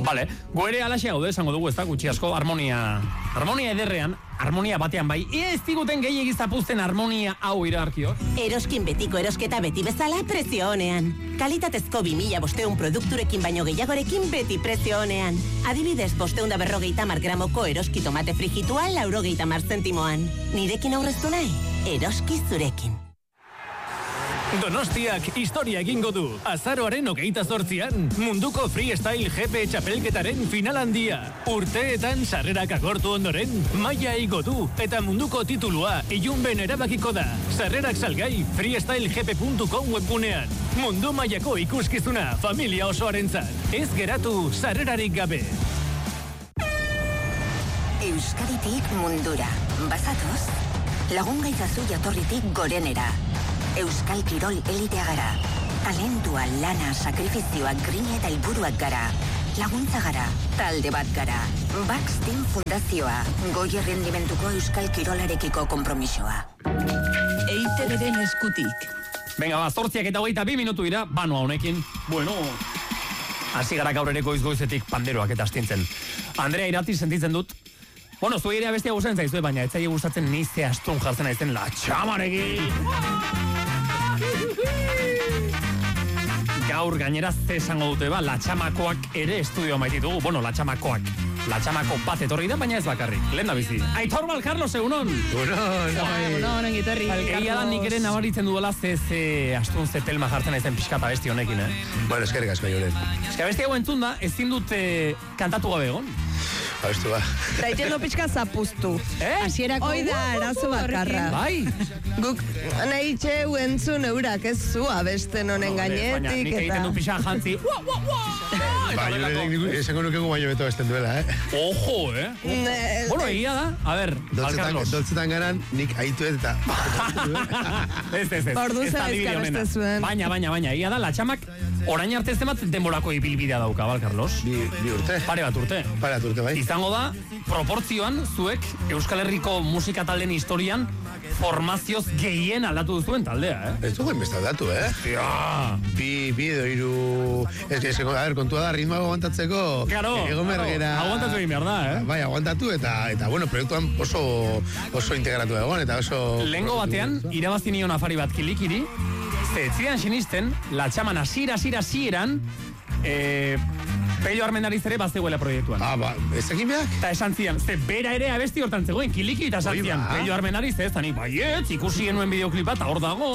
Vale, goere alaxe gaude, esango dugu, ez da, gutxi asko, harmonia ederrean, harmonia batean bai, ez diguten gehiagiz zapuzten harmonia hau iragarkio. Eroskin betiko erosketa beti bezala prezio honean. Kalitatezko 2500 produkturekin baino gehiagorekin beti prezio honean. Adibidez, 550 gramoko eroski tomate frigitua 90 zentimoan. Nirekin aurreztu nahi? Eroski zurekin. Donostiak historia egingo du. Azaroaren 28an, munduko freestyle GP txapelketaren final handia. Urteetan sarrerak agortu ondoren, maila igo du eta munduko titulua ilunben erabakiko da. Sarrerak salgai freestylegp.com webgunean. Mundu mailako ikuskizuna familia osoarentzat. Ez geratu sarrerarik gabe. Euskaditik mundura. Bazatoz, lagun gaitzazu jatorritik gorenera. Euskal Kirol elitea gara. Talentua, lana, sakrifizioa, grina eta helburuak gara. Laguntza gara, talde bat gara. Baxteam Fundazioa, goi errendimentuko Euskal Kirolarekiko konpromisoa. EITB-den eskutik. Venga, 8:22 minutu dira, banoa honekin. Bueno, hasi gara gaur ere goiz-goizetik panderoak eta astintzen. Andrea Irati sentitzen dut. Bueno, zuei ere abestia gustatzen zaizue, baina ez zaie gustatzen ni ze astun jartzen naizen latxamarekin. Gaur gainera ze esango dute ba, latxamakoak ere estudio maititugu. Bueno, latxamako bat etorri da, baina ez bakarrik. Lehen da bizi. Aitor Valcarlos, egunon! Egunon, ongitorri. Egia da nik ere nabaritzen duela ze astun ze telma jartzen naizen pixka eta abesti honekin, Bueno, eskerrik asko, Joren. Eske abesti hau entzun da, ezin dut kantatu gabe egon. Abestu ba. Daitendo pixka zapuztu. Hasierako Hoi da, arazo bakarra. Bai! Guk nahi txeu entzun eurak ez zu abesten honen gainetik. Baina nik egiten du pixan jantzi. Ba, Joren, esango nukegu baino beto besten duela, Ojo, Bueno, egia da. A ber, Valcarlos. Doltzetan garan, nik aituet eta... Ez. Orduan zara izkarrezte zuen. Baina, egia da, latxamak orain arte ez demat denborako ibilbidea dauka, Valcarlos. Bi urte. Pare bat urte, bai. Izango da, proportzioan, zuek Euskal Herriko musika taldeen historian formazioz gehien aldatu duzuen taldea, Ez dugu enbesta datu, Ja. Bi edo iru... Ez que, a ver, kontua da, ritmoa aguantatzeko... Claro, aguantatu egin behar da, Bai, aguantatu eta bueno, proiektuan oso integratu egon, eta oso... Lehengo batean, irabazi nion afari bat kilikiri, ez zidan sinisten, latxaman hasieran, Pello Armendariz ere bazegoela proiektuan. Ez ekin behak? Eta esan zian, bera ere abesti hortan zegoen, kiliki eta esan zian, Pello Armendariz ez, tani, baietz, ikusi genuen bideoklipa eta hor dago.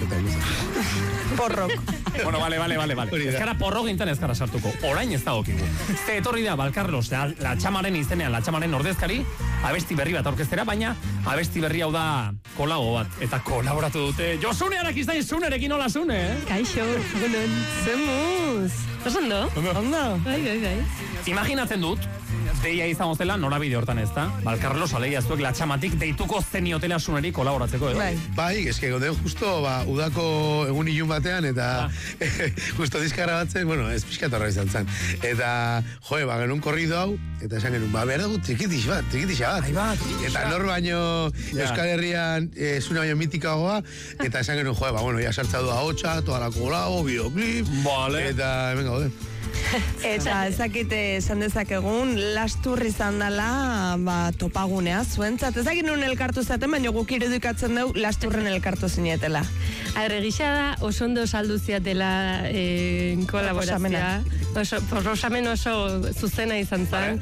Porrok. Bueno, vale. Ezkara porro gintzen ezkara sartuko. Orain ez dago kigu. Ze etorri da, Valcarlos, latxamaren izenean, latxamaren ordezkari, abesti berri bat aurkeztera, baina abesti berri hau da kolabo bat. Eta kolaboratu dute, Josune Arakiztain Zunerekin hola Zune, Kaixo, gunon. Zemuz. Ondo? Ondo. Bai. Imaginatzen dut, deia izango zela norabide hortan ez da. Valcarlos, alegia zuek latxamatik deituko zeniotela Zuneri kolaboratzeko, Bai, eske gonden justo, udako egun ilun batean, eta justo dizkarra batzen, bueno, ez pixkatorra izan zen. Eta, genuen korrido hau, eta esan genuen, behar dugu trikitixa bat. Eta nor baino Euskal Herrian Zune baino mitikagoa, eta esan genuen, ja sartza du ahotsa, toda la kolabo, videoclip, eta hemen gaude. Eta ezakite esan dezakegun, lasturri izan dela topagunea zuentzat. Ezakit nun elkartu zaten, baina guk irudikatzen dugu lasturren elkartu zinetela. Arregisa da, oso ondo saldu ziatela kolaborazioa. Proposamen oso zuzena izan zen.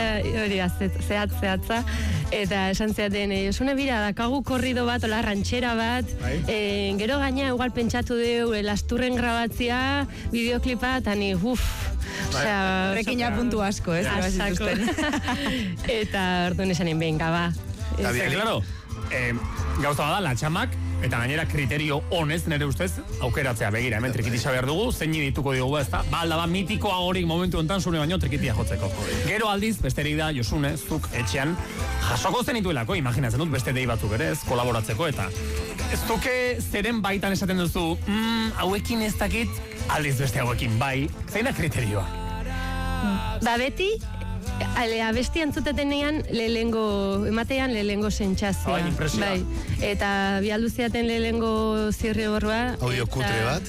Zehatza. Eta esan ziaten, Josune bira, dakagu korrido bat, ola rantxera bat, gero gaina igual pentsatu dugu lasturren grabatzia, bideoklipa, eta ni, Rekina puntu asko, Eta orduan esanen benga, ba. Claro, gauza bada, latxamak, eta gainera kriterio honez nire ustez aukeratzea, begira, hemen trikitisa behar dugu, zein dituko diogu ez da, aldaba mitikoa horik momentu enten Zune baino trikitia jotzeko. Gero aldiz, besterik da, Josune, zuk etxean jasoko zenituelako, imaginatzen dut beste dei batzuk ere ez, kolaboratzeko, eta ez duke zeren baitan esaten duzu, hauekin ez dakit, aldiz beste hauekin bai, zein da kriterioa? Beti abesti antzutetenean ematean lehengo sentsazioa. Bai, impresioa. Bai, eta bialduziaten lehengo zirriborroa. Audio kutre bat.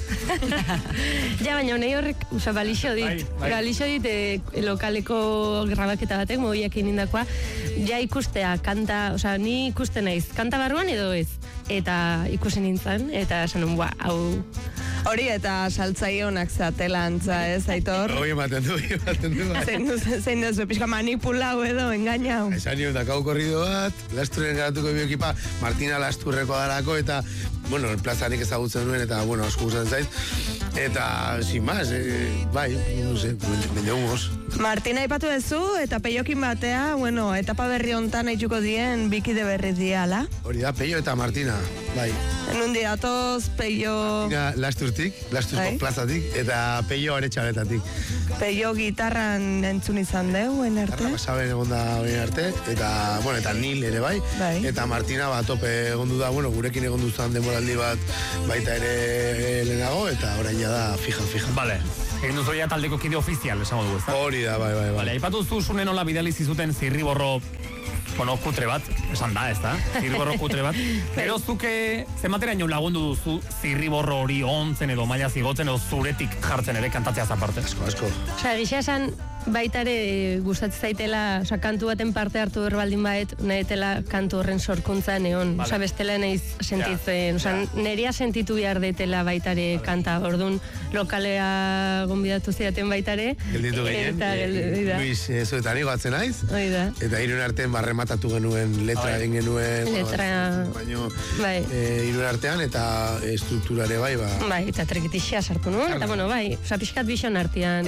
Ja, baina honei horrek, balixo dit. Bai. Balixo dit lokaleko grabaketa batek, mobiak inindakoa, ja ikustea, kanta, ni ikusten naiz, kanta barruan edo ez. Eta ikusi nintzen, eta esan nun, hau... Hori eta saltzaionak zatela antza, ez, Aitor? Hoi ematen du. Zein duzu, pixka manipulau edo, engainau. Esan nio, dakau korrido bat, Lasturren garatuko biokipa, Martina Lasturreko darako, eta, bueno, plazanik ezagutzen duen, eta, bueno, asko gustatzen zait. Eta, sin más, bai, no sé, mendeungos. Martina ipatu duzu, eta peiokin batea, bueno, etapa berri hontan haituko dien, bikide berri diala. Hori da, Peio eta Martina, bai. Nundi datoz, Peio... Martina Lasturtik, Lasturko plazatik, eta Peio Aretxabetatik. Peio gitarran entzun izan deu, arte. Pasaben egon da orain arte, eta, bueno, eta Nil ere bai. Eta Martina tope egondu da, bueno, gurekin egondu zan demoraldi bat baita ere lehenago, eta orain ja da fija. Vale. Egin duzu ya taldeko kide ofizial, esango dugu, ezta? Hori da, bai. Vale, aipatu zune nola bidali zizuten zirriborro, bueno, kutre bat, esan da, ezta? Zirriborro kutre bat. Pero zuke, zenbateraino lagundu duzu zirriborro hori ontzen edo maila zigotzen edo zuretik jartzen ere kantatzea zaparte? Asko. Gisa esan, baitare gustatzen zaitela, kantu baten parte hartu berbaldin baet, nahitela kantu horren sorkuntza neon. Bestela naiz sentitzen, nerea sentitu behar detela baitare kanta. Orduan, lokalea gonbidatu zidaten baitare. Gelditu gehien, Luis Zuetani goatzen naiz. Eta irun artean barrematatu genuen letra egin genuen. Baina irun artean eta strukturare bai. Bai, eta trekitixea sartu nuen. Eta, bueno, bai, pixkat bixon artean,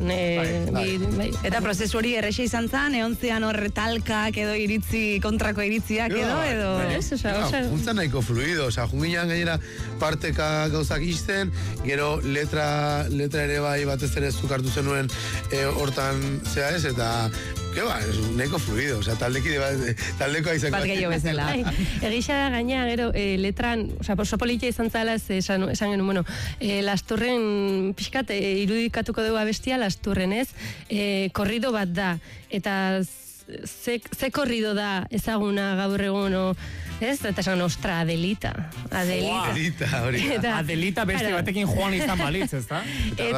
Eta prozesu hori errexe izan zan, eontzean horre talkak edo iritzi, kontrako iritziak edo... Juntzan nahiko fluido, junginan gainera parteka gauzak izten, gero letra ere bai batez ere zuk hartu zenuen hortan zea ez, eta nahiko fluido, taldeko aizak bat gehiago bezala. Egisa da gaina, gero, letran, oso politia izan zala, esan genuen, bueno, Lasturren, pixkat, irudikatuko dugu abestia Lasturren, ez? Korrido bat da, eta ze korrido da ezaguna gaur egun, ez? Eta esan, ostra, Adelita, hori da. Adelita beste batekin joan izan balitz, ez da?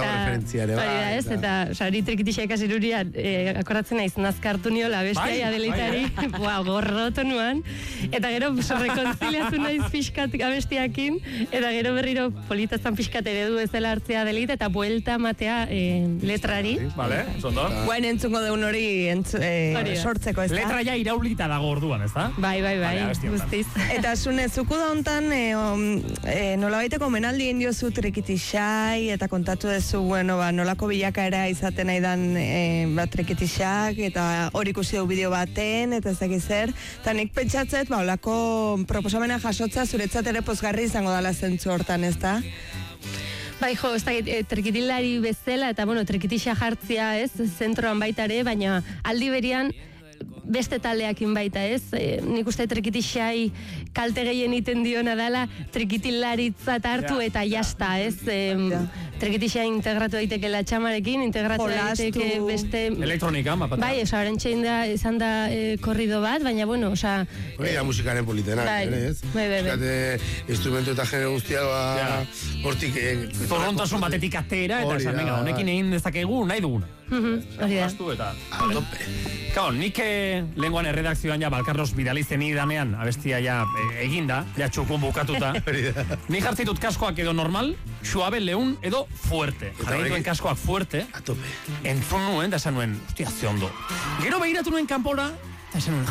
Eta hori trikitixak asirurian, akordatzen naiz, nazkartu niola bestia Adelitari, gorrotu nuan, eta gero rekonziliatu naiz pixkat abestiakin, eta gero berriro politazan pixkat eredu ez dela hartzea Adelita, eta buelta matea letrari. Vale, zondo. Guen entzungo deun hori sortzeko, ez da? Letra ja iraulita dago orduan, ez da? Bai, guztiz. Eta zune, zuku da hontan, nolabaiteko menaldien diozu trikitixai, eta kontatu dezu, bueno, nolako bilakaera izaten nahi dan trikitixak, eta hori ikusi du bideo baten, eta ezak zer. Eta nik pentsatzet, olako proposamena jasotza zuretzat ere pozgarri izango dala zentzu hortan, ez da? Bai, jo, ez da, trikitilari bezala, eta, bueno, trikitixa jartzia, ez, zentroan baitare, baina aldi berian, beste taldeakin baita, ez? Nik uste trikitixai kalte gehien iten diona dela, trikitilaritza hartu eta jasta, ez? Trikitixai integratu daiteke latxamarekin, integratu daiteke beste... Elektronika, mapata. Bai, orain izan da korrido bat, baina, bueno, hori da musikaren politenak, ez? Bai. Instrumentu eta genero guztiak, hortik... Zorrontasun batetik atera, eta esan, venga, honekin egin dezakegu nahi duguna. Hori da. Kao, nik lenguan erredakzioan ja Balkarlos bidalizeni danean abestia ja eginda, ja txukun bukatuta. Ni jartzitut kaskoak edo normal, suabe, leun edo fuerte. Jarrituen kaskoak fuerte, entzun nuen, da esan nuen, hostia, ze ondo. Gero behiratu nuen kanpora, da esan nuen,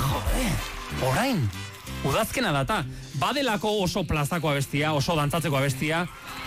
orain, udazkena data. Badelako oso plazako abestia, oso dantzatzeko abestia,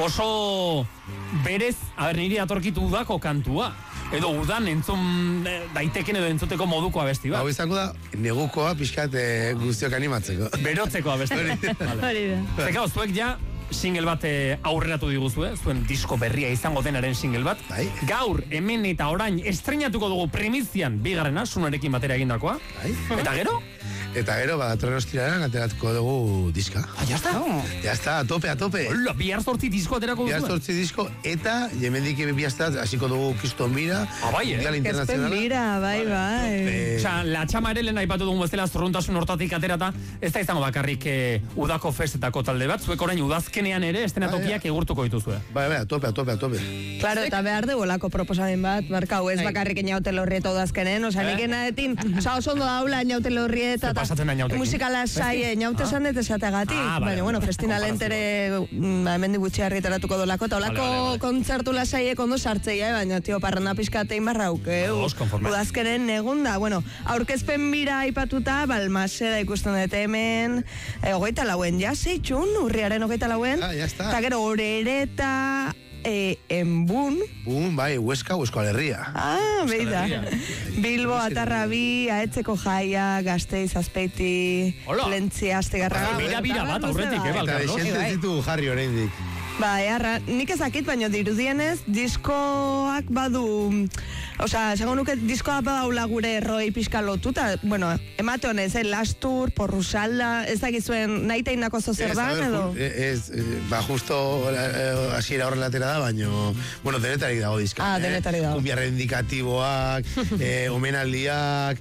oso berez, niri atorkitu udako kantua. Edo udan entzun daiteken edo entzuteko moduko abesti bat. Hau izango da, negukoa pixkat guztiok animatzeko. Berotzeko abesti. Hori da. Zekao, zuek ja single bat aurreratu diguzue, zuen disko berria izango denaren single bat. Gaur, hemen eta orain estrenatuko dugu primizian bigarrena, sunarekin batera egindakoa. Eta gero? Eta gero, datorren ostiralean ateratuko dugu diska. Ya está. Ya está, a tope. Hola, bihar 8 disko aterako duzu. Bihar 8 disko, eta jemendik bihaztat, hasiko dugu Kriston Bira. Bai, Mundial Kespen Internacionala. bira, bai. Osea, la txama ere lehen aipatu dugun bezala zorruntasun hortatik aterata, ez da izango bakarrik udako festetako talde bat, zuek orain udazkenean ere estenatokiak egurtuko dituzue. Bai, a tope. Claro, eta behar dugu lako proposamen bat, markau, ez bakarrik inautelo horrieta udazkenen, oza, nik enadetin, oso ondo daula inautelo horrieta, pasatzen da inautekin? musikala sai, inaute esan dut esategatik, baina, bueno, festina lentere, hemendik gutxi harrietaratuko dolako, eta olako kontzertu lasaiek ondo sartzeia, baina, tio, parranda pizkatein barrauk, udazkenen negunda, bueno, aurkezpen bira aipatuta, Balmaseda ikusten dut hemen, 24 ja, zeitxun, urriaren 24, eta gero horereta, enbun. Bun, bai, Huesko Alerria. Beida. Bilbo, Atarrabi, Aetzeko Jaia, Gasteiz, Azpeiti, Lentzia, Astegarra. Bira bat, aurretik, Eta desente ditu jarri oraindik. Ba, nik ezakit, baina dirudienez, diskoak badu, osea, esango nuke diskoak badaula gure erroi pixka lotuta, bueno, emate honez, Lastur, Porrusalda, ez dakizuen nahi teindako zozer dan, edo? Ba, justo hasiera horren latera da, baina, bueno, denetarik dago diska. Denetarik dago. Kumbia reivindikatiboak, omenaldiak,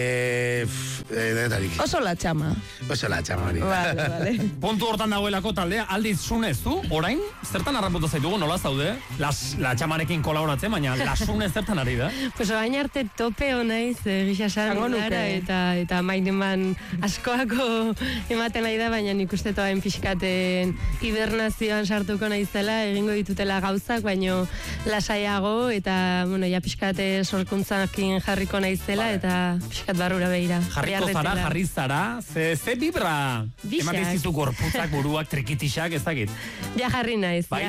denetarik. Oso la txama. Hori. Vale. Puntu hortan dagoelako taldea, aldiz Sunez zu, orain, zertan harraputa zaitugu, nola zaude? La txamarekin kolaboratzen, baina Sunez zertan ari da? Pues orain arte tope honaiz, gixasan gara, eta maineman askoako ematen nahi da, baina nik uste toain pixkaten hibernazioan sartuko naizela, egingo ditutela gauzak, baina lasaiago, eta, bueno, ja pixkate sorkuntzakin jarriko naizela, eta pixkat barrura behira. Jarri zara, ze bibra ematen zizu gorputzak, buruak, trikitixak, ez dakit. Ja jarri naiz. Bai,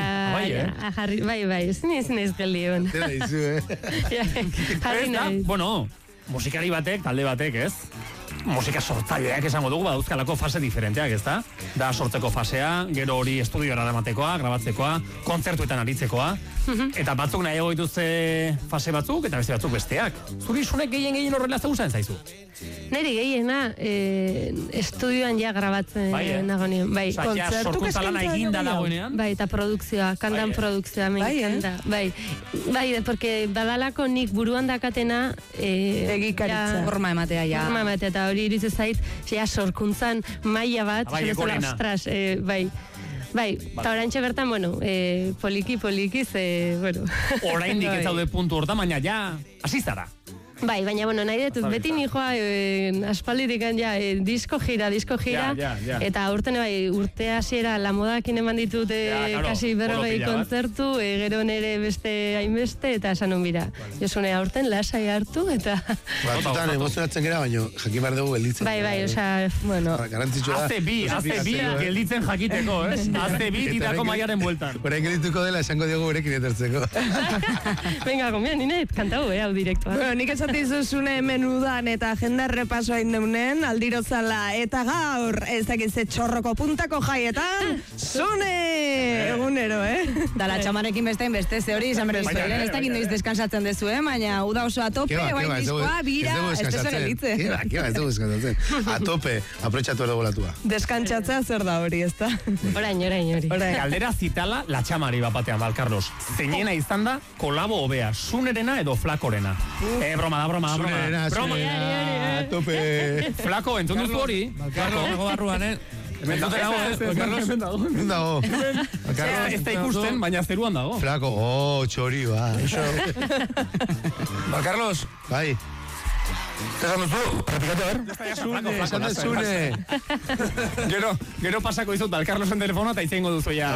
ezin naiz geldi egon. Tera izu, Jarri naiz. Bueno, musikari batek, talde batek, ez? Musika sortzaileak esango dugu, badauzkalako fase diferenteak, ez da? Da sortzeko fasea, gero hori estudioara eramatekoa, grabatzekoa, kontzertuetan aritzekoa, eta batzuk nahiago dituzte fase batzuk, eta beste batzuk besteak. Zuri Sunek gehien horrela zauzen zaizu? Neri gehiena estudioan ja grabatzen nagonean. Bai, kontzertuk eskaintza eginda dagoenean. Bai, eta produkzioa, kandan produkzioa, menkanda. Bai, porque badalako nik buruan dakatena egikaritza. Forma ematea, ja. Forma ematea, eta hori iritze zait, ja, sorkuntzan maila bat, ostras, bai, eta orantxe bertan, bueno, poliki, bueno. Oraindik ez daude puntu horta, baina ja, hasi zara. Bai, baina, bueno, nahi dut, beti nijoa aspalditik disko gira, eta urten urte hasiera la modakin eman ditut kasi 40 kontzertu, gero nere beste hainbeste, eta esan bira. Josune aurten lasai hartu, eta... Batutan emozionatzen gara, baina jakin behar dugu gelditzen. Bai, osea, bueno... Azte bi gelditzen jakiteko, ez? Azte bi ditako maiaren bueltan. Horain geldituko dela, esango diogu gurekin etortzeko. Venga, gomian, Inet, kantau, hau direktoa. Bueno, nik esatizuzune menudan eta agenda repasoa indeunen, aldirozala eta gaur, ez dakitze txorroko puntako jaietan, Sune! Egunero, Da la txamarekin beste, ze hori izan bere zuen, ez dakit noiz deskansatzen dezu, baina uda oso a tope, oain diskoa, bira, ez dezu gelitze. Keba, ez dugu deskansatzen. A tope, aprotxatu ere golatua. Deskantsatzea zer da hori, ez da? Orain. Galdera zitala la txamari bapatean, Carlos. Zeinena izan da, kolabo hobea, Sunerena edo Flakorena. Broma. Sunerena, tope. Flako, entzun duzu hori? Carlos, nago barruan, Hemen dago. Ez da ikusten, baina zeruan dago. Flako, txori, ba. Carlos. Bai. Esan duzu, repikatu, Sune. Gero pasako izut, Carlosen telefono, eta izango duzu ya.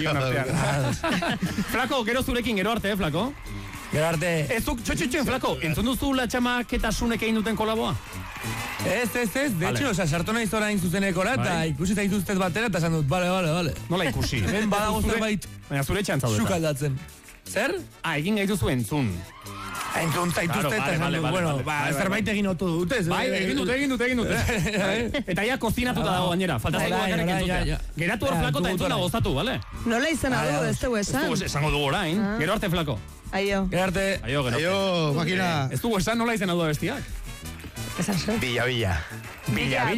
Flako, gero zurekin, gero arte, Flako? Gero arte. Ez duk, Flako, entzun duzu la txamak eta Sunek egin duten kolaboa? Ez, de hecho, sartu nahi zora zuzenekora, eta ikusi zaituztet batera, eta esan dut, bale. Nola ikusi? Hemen badago zerbait. Baina zure etxean zaudeta. Sukaldatzen. Zer? Egin gaituzu entzun. Entzun zaituztet, eta esan dut, bueno, zerbait egin otu dute. Bai, egin dute. Eta ja kozinatuta dago gainera, falta zaigu bakarrik entzutea. Geratu hor Flako eta entzuna gozatu, bale? Nola izena du, ez dugu esan? Esango dugu orain, gero arte Flako. Aio. Gero arte. Aio, makina. Ez dugu esan nola izena du bestiak. Esan zuen. Villa. Billa.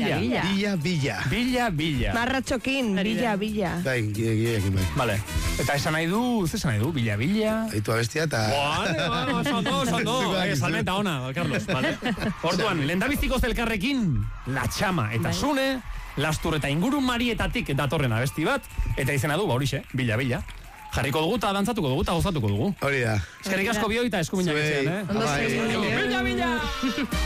Marratxokin, bila. Bai, gilekin bai. Vale. Eta esan nahi du, Billa. Aitu abestia eta... Ondo. Salmenta ona, Carlos, vale. Orduan, lendabiziko zelkarrekin, La Txama eta Sune, Lastur eta ingurun marietatik datorren abesti bat, eta izena du, horixe, Billa. Jarriko dugu eta dantzatuko dugu eta gozatuko dugu. Hori da. Eskerrik asko bioi eta eskuminak etxean, Ondo zein. Billa!